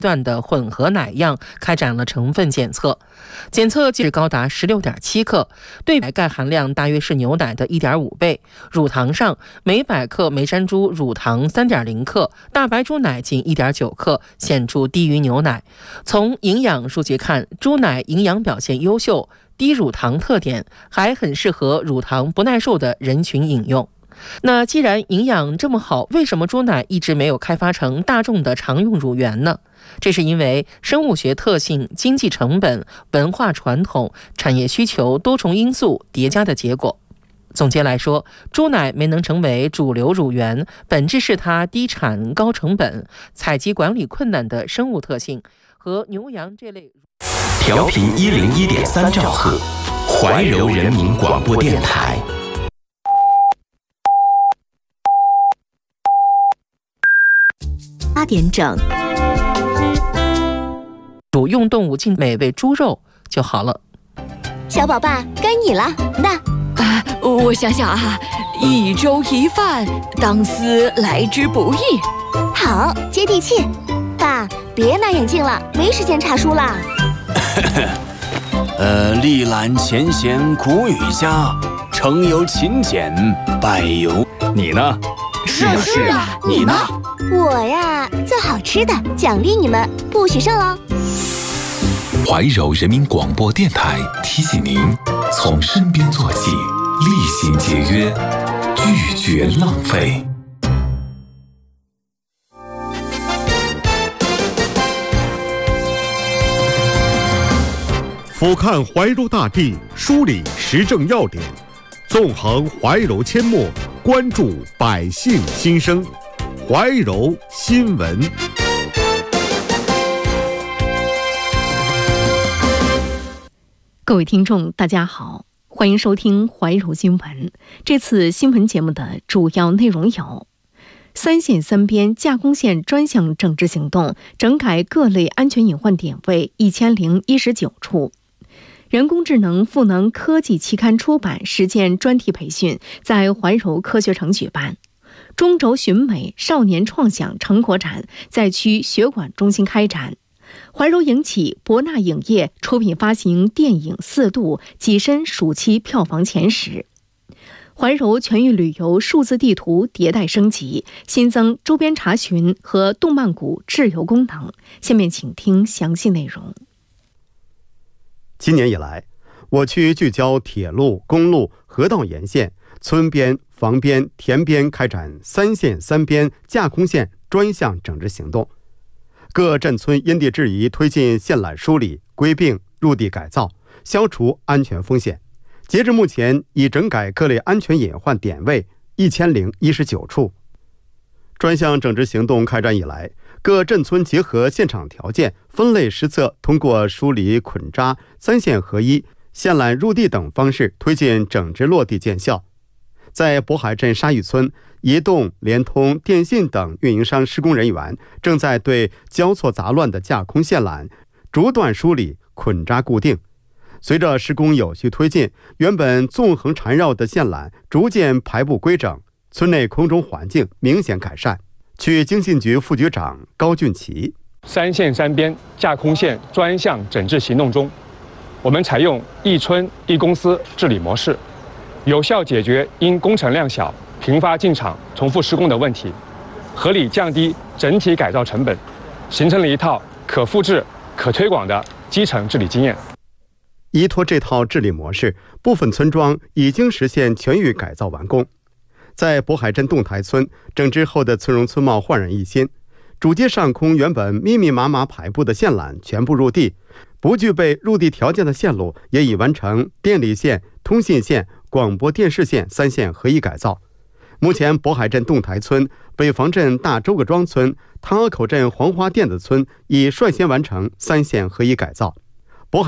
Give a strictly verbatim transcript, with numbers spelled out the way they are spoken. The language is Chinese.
段的混合奶样开展了成分检测，检测剂高达 十六点七克，对奶钙含量大约是牛奶的 一点五倍，乳糖上每百克梅山猪乳糖 三点零克，大白猪奶仅 一点九克，显著低于牛奶。从营养数据看，猪奶营养表现优秀，低乳糖特点，还很适合乳糖不耐受的人群饮用。那既然营养这么好，为什么猪奶一直没有开发成大众的常用乳源呢？这是因为生物学特性、经济成本、文化传统、产业需求多重因素叠加的结果。总结来说，猪奶没能成为主流乳源，本质是它低产、高成本、采集管理困难的生物特性和牛羊这类。 调频一零一点三兆赫，怀柔人民广播电台。 八点整， 主用动物进美味猪肉就好了。 小宝爸，该你了。那啊，我想想啊，一粥一饭，当思来之不易。 好，接地气。爸，别拿眼镜了，没时间查书了。 呃，历览前贤古语家，成有勤俭，败有……你呢？ 是啊是啊，你呢？ 我呀，做好吃的，奖励你们，不许剩哦。 怀柔人民广播电台提醒您：从身边做起，厉行节约，拒绝浪费。 俯瞰怀柔大地，梳理时政要点，纵横怀柔阡陌，关注百姓心声。怀柔新闻。 各位听众大家好，欢迎收听怀柔新闻。这次新闻节目的主要内容有：三线三边架空线专项整治行动，整改各类安全隐患点位一千零一十九处；人工智能赋能科技期刊出版实践专题培训在怀柔科学城举办；中轴寻美少年创想成果展在区学馆中心开展；怀柔影企博纳影业出品发行电影《四度》跻身暑期票房前十；怀柔全域旅游数字地图迭代升级，新增周边查询和动漫谷滞留功能。下面请听详细内容。 今年以来，我区聚焦铁路、公路、河道沿线、村边、房边、田边开展三线三边架空线专项整治行动，各镇村因地制宜推进线缆梳理、归并、入地改造，消除安全风险。截至目前，已整改各类安全隐患点位一千零一十九处。专项整治行动开展以来，各镇村结合现场条件，分类施策，通过梳理、捆扎、三线合一、线缆入地等方式推进整治落地见效。在渤海镇沙峪村，移动、联通、电信等运营商施工人员正在对交错杂乱的架空线缆逐段梳理、捆扎固定。随着施工有序推进，原本纵横缠绕的线缆逐渐排布规整，村内空中环境明显改善。区经信局副局长高俊奇： 三线三边架空线专项整治行动中，我们采用一村一公司治理模式，有效解决因工程量小、频发进场、重复施工的问题，合理降低整体改造成本，形成了一套可复制、可推广的基层治理经验。 依托这套治理模式，部分村庄已经实现全域改造完工。在渤海镇洞台村，整治后的村容村貌焕然一新，主街上空原本密密麻麻排布的线缆全部入地，不具备入地条件的线路也已完成电力线、通信线、广播电视线三线合一改造。目前，渤海镇洞台村、北房镇大周各庄村、汤河口镇黄花店子村已率先完成三线合一改造。